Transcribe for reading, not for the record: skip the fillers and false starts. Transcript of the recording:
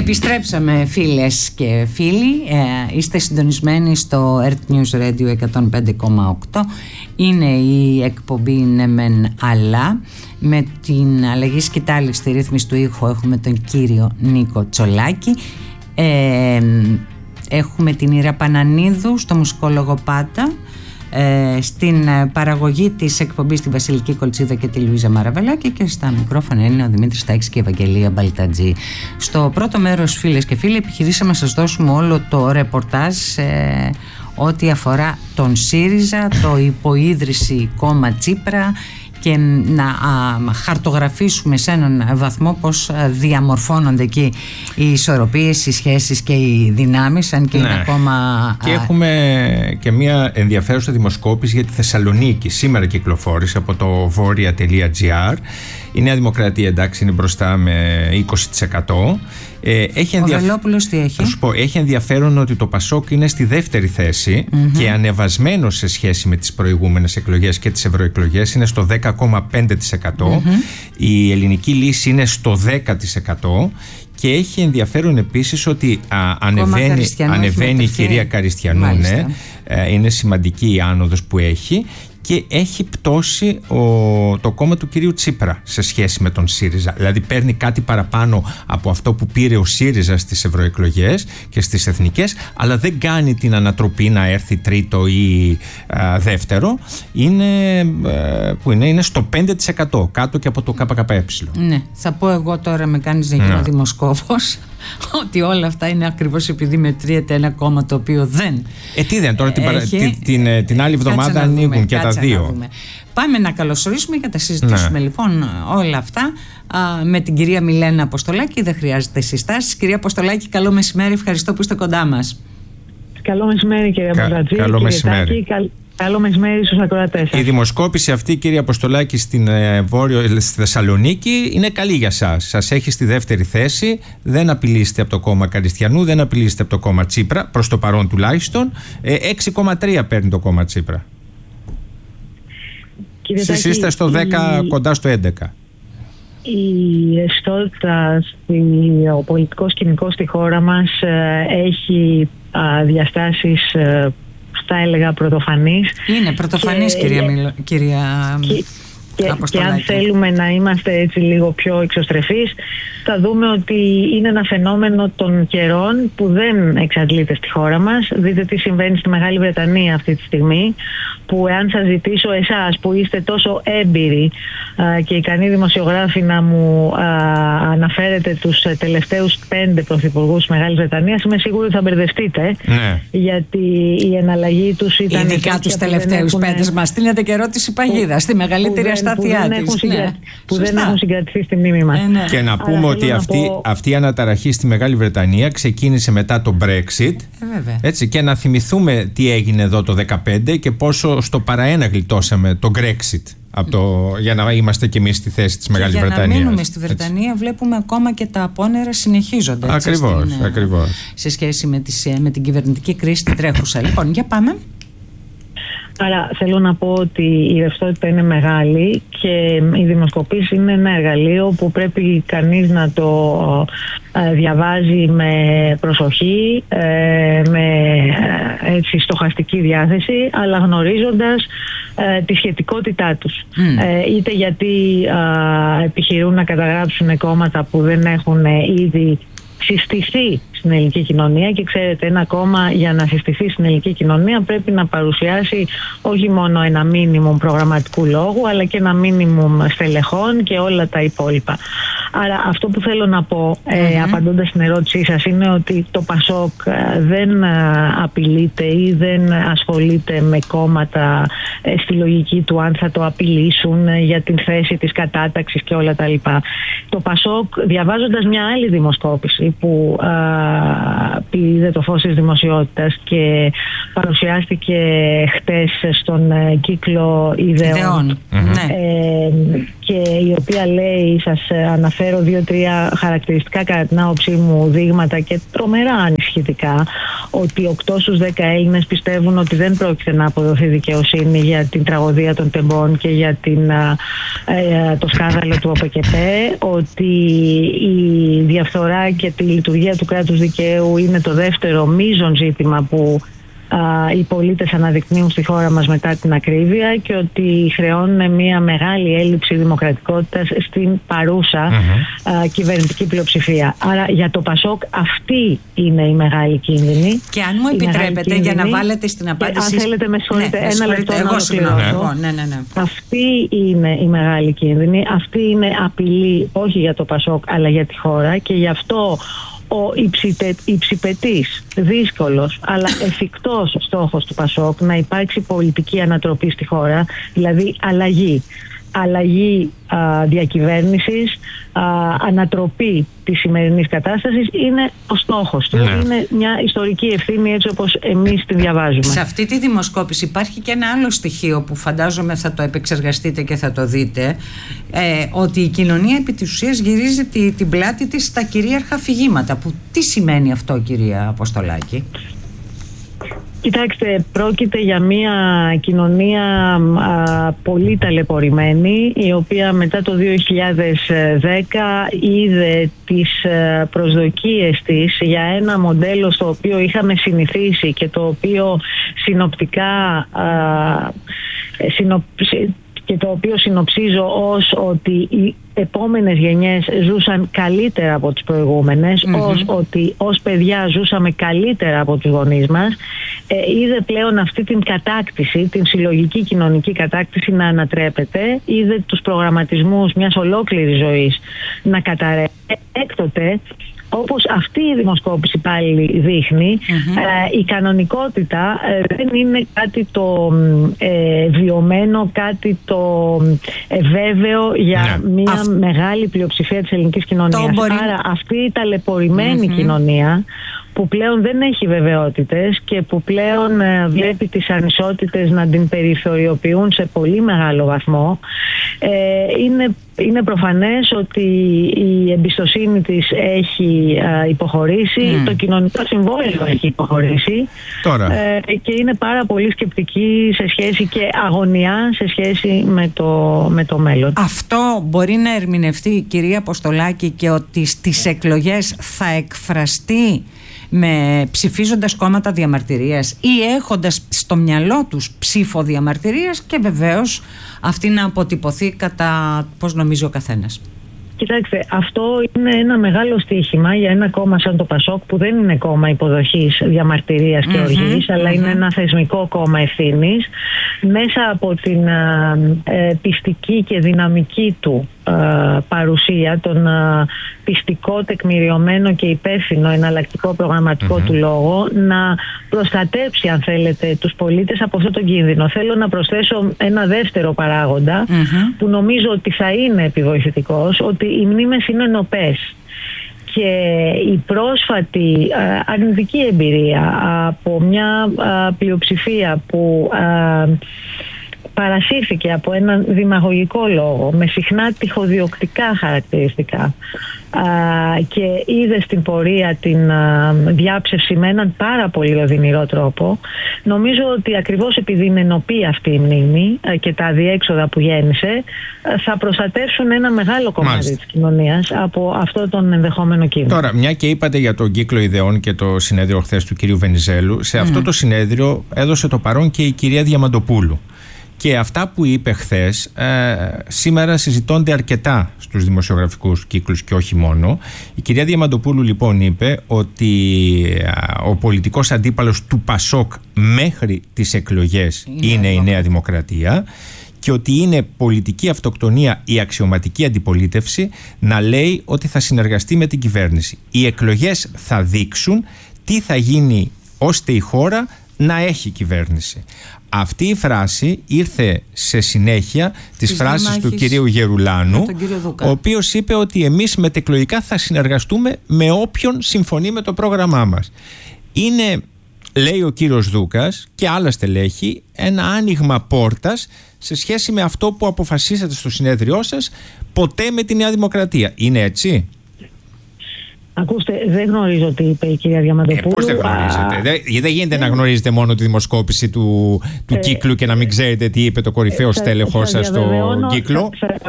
Επιστρέψαμε, φίλες και φίλοι. Είστε συντονισμένοι στο Earth News Radio 105,8. Είναι η εκπομπή «Ναι μεν αλλά». Με την αλλαγή σκητάλη στη ρύθμιση του ήχου έχουμε τον κύριο Νίκο Τσολάκη. Έχουμε την Ήρα Πανανίδου στο μουσικό λογοπάτα. Στην παραγωγή της εκπομπής τη Βασιλική Κολτσίδα και τη Λουίζα Μαραβελάκη, και στα μικρόφωνα είναι ο Δημήτρης Τάκης και η Ευαγγελία Μπαλτατζή. Στο πρώτο μέρος, φίλες και φίλοι, επιχειρήσαμε να σας δώσουμε όλο το ρεπορτάζ ό,τι αφορά τον ΣΥΡΙΖΑ, το υποίδρυση κόμμα Τσίπρα, και να χαρτογραφήσουμε σε έναν βαθμό πώς διαμορφώνονται εκεί οι ισορροπίες, οι σχέσεις και οι δυνάμεις, αν και είναι ακόμα... Και έχουμε και μια ενδιαφέρουσα δημοσκόπηση για τη Θεσσαλονίκη. Σήμερα κυκλοφόρησε από το βόρεια.gr. Η Νέα Δημοκρατία, εντάξει, είναι μπροστά με 20%. Ο Βελόπουλος τι έχει? Θα σου πω, έχει ενδιαφέρον ότι το Πασόκ είναι στη δεύτερη θέση και ανεβασμένο σε σχέση με τις προηγούμενες εκλογές και τις ευρωεκλογές, είναι στο 10,5%. Η Ελληνική Λύση είναι στο 10%. Και έχει ενδιαφέρον επίσης ότι ανεβαίνει η κυρία Καριστιανού. Είναι σημαντική η άνοδος που έχει. Και έχει πτώσει το κόμμα του κυρίου Τσίπρα σε σχέση με τον ΣΥΡΙΖΑ. Δηλαδή παίρνει κάτι παραπάνω από αυτό που πήρε ο ΣΥΡΙΖΑ στις ευρωεκλογές και στις εθνικές, αλλά δεν κάνει την ανατροπή να έρθει τρίτο ή δεύτερο. Είναι στο 5%, κάτω και από το ΚΚΕ. Ναι, θα πω εγώ τώρα, με κάνεις να γίνω δημοσκόπος, ότι όλα αυτά είναι ακριβώς επειδή μετριέται ένα κόμμα το οποίο δεν. Τι δεν, τώρα την άλλη εβδομάδα ανοίγουν και τα δύο. Πάμε να καλωσορίσουμε και να τα συζητήσουμε λοιπόν όλα αυτά με την κυρία Μιλένα Αποστολάκη. Δεν χρειάζεται συστάσεις. Κυρία Αποστολάκη, καλό μεσημέρι, ευχαριστώ που είστε κοντά μας. Καλό μεσημέρι, κυρία Μπαλτατζή. Καλό μεσημέρι. Καλό μεσημέρι στους ακροατές σας. Η δημοσκόπηση αυτή, κύριε Αποστολάκη, στη Θεσσαλονίκη είναι καλή για σας. Σας έχει στη δεύτερη θέση. Δεν απειλείστε από το κόμμα Καριστιανού, δεν απειλείστε από το κόμμα Τσίπρα, προς το παρόν τουλάχιστον. 6,3 παίρνει το κόμμα Τσίπρα. Εσείς είστε στο 10, κοντά στο 11. Η ρευστότητα ο πολιτικό σκηνικό στη χώρα μας έχει διαστάσεις, θα έλεγα, πρωτοφανής. Είναι πρωτοφανής, κυρία και αν θέλουμε να είμαστε έτσι λίγο πιο εξωστρεφείς, θα δούμε ότι είναι ένα φαινόμενο των καιρών που δεν εξαντλείται στη χώρα μας. Δείτε τι συμβαίνει στη Μεγάλη Βρετανία αυτή τη στιγμή, που εάν σας ζητήσω εσάς που είστε τόσο έμπειροι και ικανοί δημοσιογράφοι να μου αναφέρετε τους τελευταίους 5 πρωθυπουργούς της Μεγάλης Βρετανίας, είμαι σίγουρη ότι θα μπερδευτείτε. Γιατί η εναλλαγή τους ήταν... Ειδικά τους τελευταίους 5 μας στείλετε και ερώτηση παγίδα στη μεγαλύτερη αστάθειά της. Που δεν έχουν συγκρατηθεί στη μνήμη μας. Και να πούμε ότι αυτή η αναταραχή στη Μεγάλη Βρετανία ξεκίνησε μετά το Brexit. Έτσι, και να θυμηθούμε τι έγινε εδώ το 2015 και πόσο στο παραένα γλιτώσαμε το Brexit για να είμαστε κι εμείς στη θέση της Μεγάλης Βρετανίας. Για να μείνουμε στη Βρετανία, βλέπουμε ακόμα και τα απόνερα συνεχίζονται. Ακριβώς. Σε σχέση με την κυβερνητική κρίση την τρέχουσα. Λοιπόν, για πάμε. Άρα θέλω να πω ότι η ρευστότητα είναι μεγάλη και η δημοσκοπήση είναι ένα εργαλείο που πρέπει κανείς να το διαβάζει με προσοχή, με έτσι στοχαστική διάθεση, αλλά γνωρίζοντας τη σχετικότητά τους. Είτε γιατί επιχειρούν να καταγράψουν κόμματα που δεν έχουν ήδη συστηθεί στην ελληνική κοινωνία, και ξέρετε, ένα κόμμα για να συστηθεί στην ελληνική κοινωνία πρέπει να παρουσιάσει όχι μόνο ένα μίνιμουμ προγραμματικού λόγου, αλλά και ένα μίνιμουμ στελεχών και όλα τα υπόλοιπα. Άρα αυτό που θέλω να πω, απαντώντας στην ερώτησή σας, είναι ότι το Πασόκ δεν απειλείται ή δεν ασχολείται με κόμματα στη λογική του αν θα το απειλήσουν για την θέση της κατάταξης και όλα τα λοιπά. Το Πασόκ, διαβάζοντας μια άλλη δημοσκόπηση που πήρε το φως της δημοσιότητας και παρουσιάστηκε χτες στον κύκλο Ιδεών, και η οποία λέει, σας αναφέρω 2-3 χαρακτηριστικά κατά την άποψή μου δείγματα και τρομερά ανησυχητικά, ότι 8 στους 10 Έλληνες πιστεύουν ότι δεν πρόκειται να αποδοθεί δικαιοσύνη για την τραγωδία των Τεμπών και για το σκάνδαλο του ΟΠΕΚΕΠΕ, ότι η διαφθορά και τη λειτουργία του κράτους δικαίου είναι το δεύτερο μείζον ζήτημα που οι πολίτες αναδεικνύουν στη χώρα μας μετά την ακρίβεια, και ότι χρεώνουν μια μεγάλη έλλειψη δημοκρατικότητας στην παρούσα κυβερνητική πλειοψηφία. Άρα για το ΠΑΣΟΚ αυτή είναι η μεγάλη κίνδυνη. Και αν μου επιτρέπετε, για να βάλετε στην απάντηση. Αν θέλετε, με συγχωρείτε, ένα λεπτό να ολοκληρώσω. Αυτή είναι η μεγάλη κίνδυνη. Αυτή είναι απειλή όχι για το ΠΑΣΟΚ αλλά για τη χώρα, και γι' αυτό ο υψηπετής, δύσκολος αλλά εφικτός στόχος του ΠΑΣΟΚ να υπάρξει πολιτική ανατροπή στη χώρα, δηλαδή αλλαγή διακυβέρνησης, ανατροπή της σημερινής κατάστασης, είναι ο στόχος του. Είναι μια ιστορική ευθύνη έτσι όπως εμείς τη διαβάζουμε. Σε αυτή τη δημοσκόπηση υπάρχει και ένα άλλο στοιχείο που φαντάζομαι θα το επεξεργαστείτε και θα το δείτε, ότι η κοινωνία επί της ουσίας γυρίζει την πλάτη της στα κυρίαρχα αφηγήματα. Τι σημαίνει αυτό, κυρία Αποστολάκη? Κοιτάξτε, πρόκειται για μια κοινωνία πολύ ταλαιπωρημένη, η οποία μετά το 2010 είδε τις προσδοκίες της για ένα μοντέλο στο οποίο είχαμε συνηθίσει και το οποίο συνοπτικά και το οποίο συνοψίζω ως ότι οι επόμενες γενιές ζούσαν καλύτερα από τις προηγούμενες, ως ότι ως παιδιά ζούσαμε καλύτερα από τους γονείς μας, είδε πλέον αυτή την κατάκτηση, την συλλογική κοινωνική κατάκτηση να ανατρέπεται, είδε τους προγραμματισμούς μιας ολόκληρης ζωής να καταρρεύουν. Έκτοτε, όπως αυτή η δημοσκόπηση πάλι δείχνει, η κανονικότητα δεν είναι κάτι το βιωμένο, κάτι το βέβαιο για μια μεγάλη πλειοψηφία της ελληνικής κοινωνίας. Άρα αυτή η ταλαιπωρημένη κοινωνία, που πλέον δεν έχει βεβαιότητες και που πλέον βλέπει τις ανισότητες να την περιθωριοποιούν σε πολύ μεγάλο βαθμό, είναι προφανές ότι η εμπιστοσύνη της έχει υποχωρήσει, το κοινωνικό συμβόλαιο έχει υποχωρήσει και είναι πάρα πολύ σκεπτική σε σχέση και αγωνιά σε σχέση με το μέλλον. Αυτό μπορεί να ερμηνευτεί, κυρία Αποστολάκη, και ότι στις εκλογές θα εκφραστεί ψηφίζοντας κόμματα διαμαρτυρίας ή έχοντας στο μυαλό τους ψήφο διαμαρτυρίας, και βεβαίως αυτή να αποτυπωθεί κατά πώς νομίζει ο καθένας? Κοιτάξτε, αυτό είναι ένα μεγάλο στοίχημα για ένα κόμμα σαν το ΠΑΣΟΚ, που δεν είναι κόμμα υποδοχής, διαμαρτυρίας και οργής, αλλά είναι ένα θεσμικό κόμμα ευθύνης. Μέσα από την πιστική και δυναμική του παρουσία, τον πιστικό, τεκμηριωμένο και υπεύθυνο εναλλακτικό προγραμματικό του λόγο, να προστατέψει, αν θέλετε, τους πολίτες από αυτόν τον κίνδυνο. Θέλω να προσθέσω ένα δεύτερο παράγοντα που νομίζω ότι θα είναι επιβοηθητικός, ότι οι μνήμες είναι νοπές. Και η πρόσφατη αρνητική εμπειρία από μια πλειοψηφία που παρασύρθηκε από έναν δημαγωγικό λόγο με συχνά τυχοδιοκτικά χαρακτηριστικά και είδε στην πορεία την διάψευση με έναν πάρα πολύ οδυνηρό τρόπο, νομίζω ότι ακριβώς επειδή είναι νοπή αυτή η μνήμη και τα αδιέξοδα που γέννησε, θα προστατεύσουν ένα μεγάλο κομμάτι της κοινωνίας από αυτό τον ενδεχόμενο κίνδυνο. Τώρα, μια και είπατε για τον κύκλο ιδεών και το συνέδριο χθες του κυρίου Βενιζέλου, σε αυτό το συνέδριο έδωσε το παρόν και η κυρία Διαμαντοπούλου. Και αυτά που είπε χθες σήμερα συζητώνται αρκετά στους δημοσιογραφικούς κύκλους και όχι μόνο. Η κυρία Διαμαντοπούλου λοιπόν είπε ότι ο πολιτικός αντίπαλος του ΠΑΣΟΚ μέχρι τις εκλογές είναι η Νέα Δημοκρατία, και ότι είναι πολιτική αυτοκτονία η αξιωματική αντιπολίτευση να λέει ότι θα συνεργαστεί με την κυβέρνηση. Οι εκλογές θα δείξουν τι θα γίνει ώστε η χώρα να έχει κυβέρνηση. Αυτή η φράση ήρθε σε συνέχεια της φράσης του κυρίου Γερουλάνου, ο οποίος είπε ότι εμείς μετεκλογικά θα συνεργαστούμε με όποιον συμφωνεί με το πρόγραμμά μας. Είναι, λέει ο κύριος Δούκας και άλλα στελέχη, ένα άνοιγμα πόρτας σε σχέση με αυτό που αποφασίσατε στο συνέδριό σας, ποτέ με τη Νέα Δημοκρατία. Είναι έτσι? Ακούστε, δεν γνωρίζω τι είπε η κυρία Διαμαντοπούλου. Πώς δεν γνωρίζετε? Δεν γίνεται να γνωρίζετε μόνο τη δημοσκόπηση του κύκλου και να μην ξέρετε τι είπε το κορυφαίο στέλεχος σας στο κύκλο.